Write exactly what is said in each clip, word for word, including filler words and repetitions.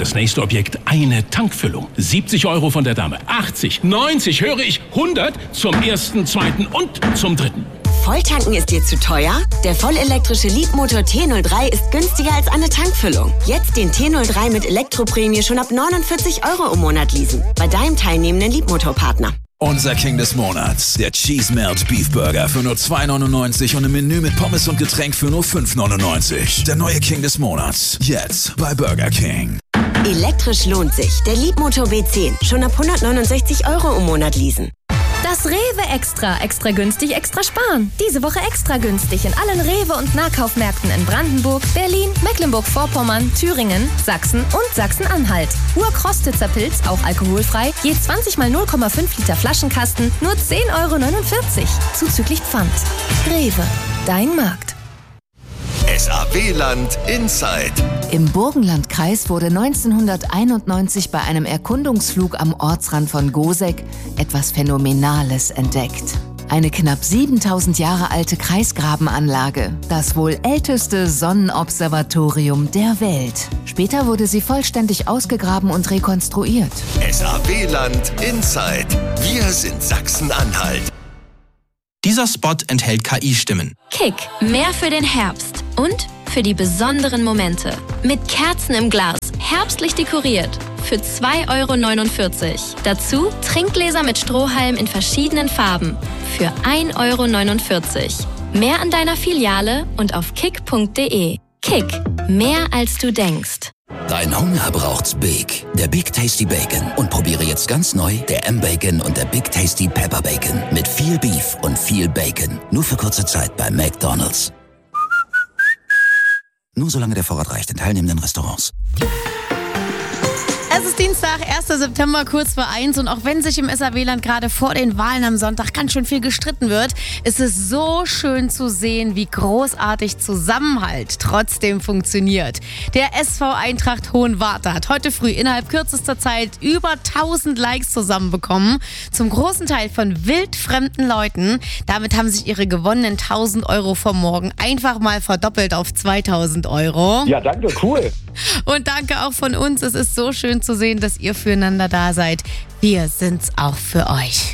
das nächste Objekt eine Tankfüllung. siebzig Euro von der Dame, achtzig, neunzig, höre ich, hundert zum ersten, zweiten und zum dritten. Volltanken ist dir zu teuer? Der vollelektrische Leapmotor T null drei ist günstiger als eine Tankfüllung. Jetzt den T null drei mit Elektroprämie schon ab neunundvierzig Euro im Monat leasen. Bei deinem teilnehmenden Leapmotor-Partner. Unser King des Monats, der Cheese Melt Beef Burger für nur zwei neunundneunzig und ein Menü mit Pommes und Getränk für nur fünf neunundneunzig. Der neue King des Monats, jetzt bei Burger King. Elektrisch lohnt sich. Der Leapmotor B zehn, schon ab hundertneunundsechzig Euro im Monat leasen. Das Rewe Extra. Extra günstig, extra sparen. Diese Woche extra günstig in allen Rewe- und Nahkaufmärkten in Brandenburg, Berlin, Mecklenburg-Vorpommern, Thüringen, Sachsen und Sachsen-Anhalt. Urkrostitzer Pilz, auch alkoholfrei, je zwanzig mal null Komma fünf Liter Flaschenkasten, nur zehn Euro neunundvierzig. Zuzüglich Pfand. Rewe, dein Markt. S A W-Land Inside. Im Burgenlandkreis wurde neunzehnhunderteinundneunzig bei einem Erkundungsflug am Ortsrand von Goseck etwas Phänomenales entdeckt. Eine knapp siebentausend Jahre alte Kreisgrabenanlage, das wohl älteste Sonnenobservatorium der Welt. Später wurde sie vollständig ausgegraben und rekonstruiert. S A W-Land Inside. Wir sind Sachsen-Anhalt. Dieser Spot enthält K I-Stimmen. Kick, mehr für den Herbst und für die besonderen Momente. Mit Kerzen im Glas, herbstlich dekoriert. Für zwei Euro neunundvierzig. Dazu Trinkgläser mit Strohhalm in verschiedenen Farben. Für ein Euro neunundvierzig. Mehr an deiner Filiale und auf kick punkt de. Kick, mehr als du denkst. Dein Hunger braucht's Big. Der Big Tasty Bacon. Und probiere jetzt ganz neu der M-Bacon und der Big Tasty Pepper Bacon. Mit viel Beef und viel Bacon. Nur für kurze Zeit bei McDonald's. Nur solange der Vorrat reicht in teilnehmenden Restaurants. Es ist Dienstag, erster September, kurz vor eins. Und auch wenn sich im S A W-Land gerade vor den Wahlen am Sonntag ganz schön viel gestritten wird, ist es so schön zu sehen, wie großartig Zusammenhalt trotzdem funktioniert. Der S V Eintracht Hohenwarte hat heute früh innerhalb kürzester Zeit über tausend Likes zusammenbekommen. Zum großen Teil von wildfremden Leuten. Damit haben sich ihre gewonnenen tausend Euro vom Morgen einfach mal verdoppelt auf zweitausend Euro. Ja, danke, cool. Und danke auch von uns. Es ist so schön zu sehen, dass ihr füreinander da seid. Wir sind's auch für euch.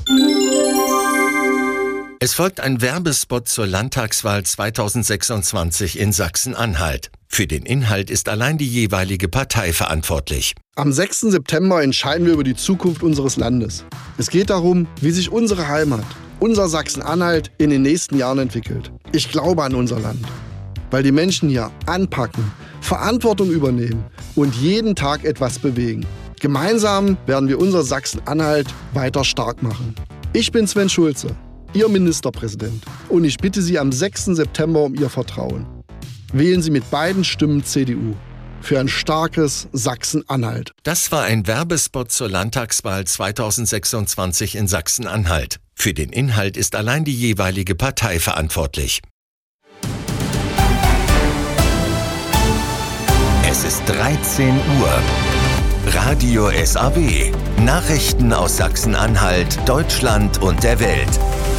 Es folgt ein Werbespot zur Landtagswahl zweitausendsechsundzwanzig in Sachsen-Anhalt. Für den Inhalt ist allein die jeweilige Partei verantwortlich. Am sechsten September entscheiden wir über die Zukunft unseres Landes. Es geht darum, wie sich unsere Heimat, unser Sachsen-Anhalt, in den nächsten Jahren entwickelt. Ich glaube an unser Land, weil die Menschen hier anpacken, Verantwortung übernehmen und jeden Tag etwas bewegen. Gemeinsam werden wir unser Sachsen-Anhalt weiter stark machen. Ich bin Sven Schulze, Ihr Ministerpräsident, und ich bitte Sie am sechsten September um Ihr Vertrauen. Wählen Sie mit beiden Stimmen C D U für ein starkes Sachsen-Anhalt. Das war ein Werbespot zur Landtagswahl zweitausendsechsundzwanzig in Sachsen-Anhalt. Für den Inhalt ist allein die jeweilige Partei verantwortlich. Es ist dreizehn Uhr. Radio S A W. Nachrichten aus Sachsen-Anhalt, Deutschland und der Welt.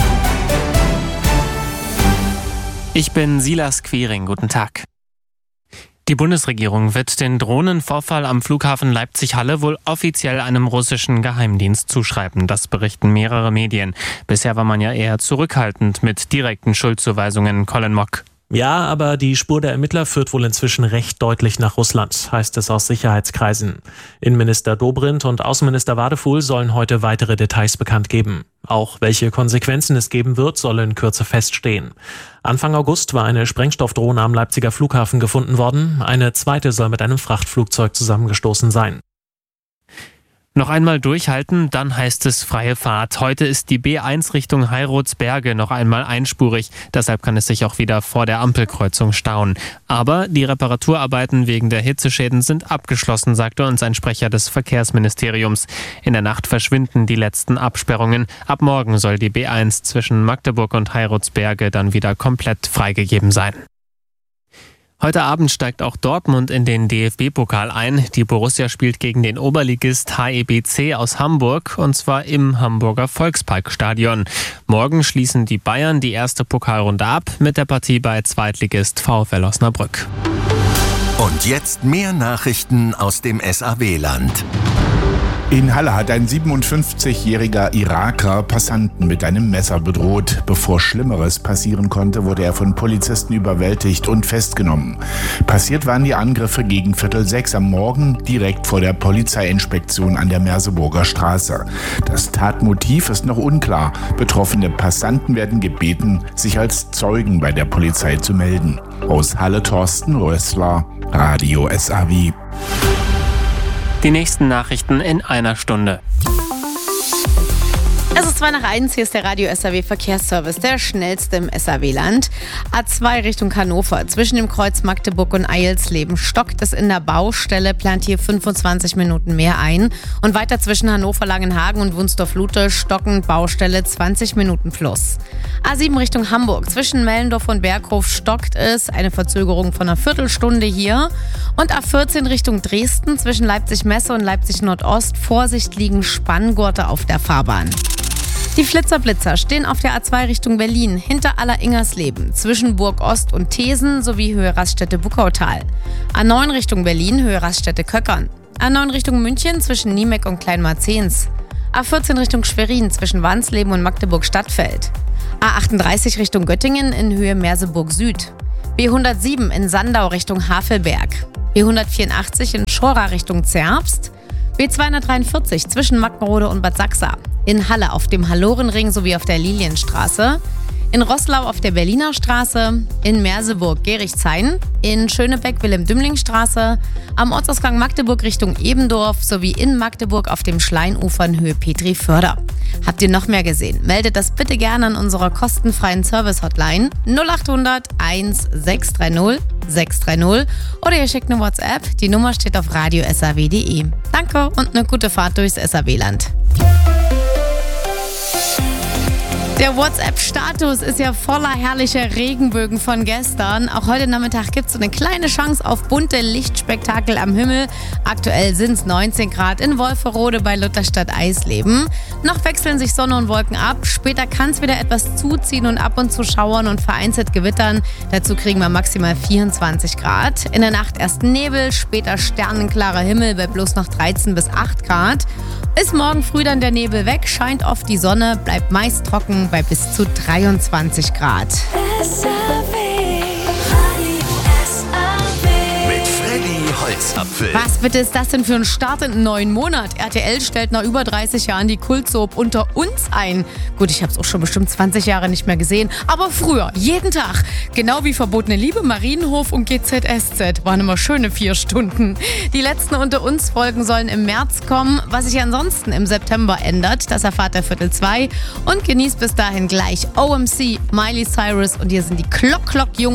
Ich bin Silas Quiring. Guten Tag. Die Bundesregierung wird den Drohnenvorfall am Flughafen Leipzig-Halle wohl offiziell einem russischen Geheimdienst zuschreiben. Das berichten mehrere Medien. Bisher war man ja eher zurückhaltend mit direkten Schuldzuweisungen. Colin Mock. Ja, aber die Spur der Ermittler führt wohl inzwischen recht deutlich nach Russland, heißt es aus Sicherheitskreisen. Innenminister Dobrindt und Außenminister Wadefuhl sollen heute weitere Details bekannt geben. Auch welche Konsequenzen es geben wird, soll in Kürze feststehen. Anfang August war eine Sprengstoffdrohne am Leipziger Flughafen gefunden worden. Eine zweite soll mit einem Frachtflugzeug zusammengestoßen sein. Noch einmal durchhalten, dann heißt es freie Fahrt. Heute ist die B eins Richtung Heiratsberge noch einmal einspurig. Deshalb kann es sich auch wieder vor der Ampelkreuzung stauen. Aber die Reparaturarbeiten wegen der Hitzeschäden sind abgeschlossen, sagte uns ein Sprecher des Verkehrsministeriums. In der Nacht verschwinden die letzten Absperrungen. Ab morgen soll die B eins zwischen Magdeburg und Heiratsberge dann wieder komplett freigegeben sein. Heute Abend steigt auch Dortmund in den D F B-Pokal ein. Die Borussia spielt gegen den Oberligist H E B C aus Hamburg, und zwar im Hamburger Volksparkstadion. Morgen schließen die Bayern die erste Pokalrunde ab mit der Partie bei Zweitligist VfL Osnabrück. Und jetzt mehr Nachrichten aus dem S A W-Land. In Halle hat ein siebenundfünfzigjähriger Iraker Passanten mit einem Messer bedroht. Bevor Schlimmeres passieren konnte, wurde er von Polizisten überwältigt und festgenommen. Passiert waren die Angriffe gegen Viertel sechs am Morgen, direkt vor der Polizeiinspektion an der Merseburger Straße. Das Tatmotiv ist noch unklar. Betroffene Passanten werden gebeten, sich als Zeugen bei der Polizei zu melden. Aus Halle Thorsten Rössler, Radio S A W. Die nächsten Nachrichten in einer Stunde. Es ist zwei nach eins, hier ist der Radio S A W Verkehrsservice, der schnellste im S A W-Land. A zwei Richtung Hannover, zwischen dem Kreuz Magdeburg und Eilsleben stockt es in der Baustelle, plant hier fünfundzwanzig Minuten mehr ein. Und weiter zwischen Hannover-Langenhagen und Wunsdorf-Lute stocken Baustelle zwanzig Minuten plus. A sieben Richtung Hamburg, zwischen Mellendorf und Berghof stockt es, eine Verzögerung von einer Viertelstunde hier. Und A vierzehn Richtung Dresden, zwischen Leipzig-Messe und Leipzig-Nordost, Vorsicht, liegen Spanngurte auf der Fahrbahn. Die Flitzer-Blitzer stehen auf der A zwei Richtung Berlin, hinter Aller-Ingersleben, zwischen Burg Ost und Thesen sowie Höhe Raststätte Buckautal. A neun Richtung Berlin, Höhe Raststätte Köckern. A neun Richtung München, zwischen Niemek und Kleinmarzens. A vierzehn Richtung Schwerin, zwischen Wansleben und Magdeburg-Stadtfeld. A achtunddreißig Richtung Göttingen in Höhe Merseburg Süd. B hundertsieben in Sandau Richtung Havelberg. B hundertvierundachtzig in Schora Richtung Zerbst. B zweihundertdreiundvierzig zwischen Mackenrode und Bad Sachsa. In Halle auf dem Hallorenring sowie auf der Lilienstraße. In Roßlau auf der Berliner Straße. In Merseburg Gerichshain. In Schönebeck Wilhelm-Dümling-Straße. Am Ortsausgang Magdeburg Richtung Ebendorf sowie in Magdeburg auf dem Schleinufer in Höhe Petri-Förder. Habt ihr noch mehr gesehen? Meldet das bitte gerne an unserer kostenfreien Service-Hotline null achthundert eins sechs drei null sechs drei null oder ihr schickt eine WhatsApp. Die Nummer steht auf radio s a w punkt d e. Danke und eine gute Fahrt durchs S A W-Land. Der WhatsApp-Status ist ja voller herrlicher Regenbögen von gestern. Auch heute Nachmittag gibt es so eine kleine Chance auf bunte Lichtspektakel am Himmel. Aktuell sind es neunzehn Grad in Wolferode bei Lutherstadt-Eisleben. Noch wechseln sich Sonne und Wolken ab. Später kann es wieder etwas zuziehen und ab und zu schauern und vereinzelt gewittern. Dazu kriegen wir maximal vierundzwanzig Grad. In der Nacht erst Nebel, später sternenklarer Himmel bei bloß noch dreizehn bis acht Grad. Ist morgen früh dann der Nebel weg, scheint oft die Sonne, bleibt meist trocken bei bis zu dreiundzwanzig Grad. Mit Freddy Holzapfel. Was bitte ist das denn für ein Start in einen neuen Monat? R T L stellt nach über dreißig Jahren die Kultsoap Unter uns ein. Gut, ich habe es auch schon bestimmt zwanzig Jahre nicht mehr gesehen, aber früher, jeden Tag. Genau wie Verbotene Liebe, Marienhof und G Z S Z. Waren immer schöne vier Stunden. Die letzten Unter uns Folgen sollen im März kommen. Was sich ansonsten im September ändert, das erfahrt ihr Viertel zwei. Und genießt bis dahin gleich O M C, Miley Cyrus und hier sind die Klock Klock Jungen.